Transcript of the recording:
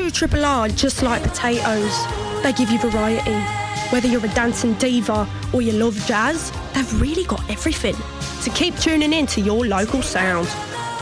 True Triple R, just like potatoes, they give you variety. Whether you're a dancing diva or you love jazz, they've really got everything. So keep tuning in to your local sound.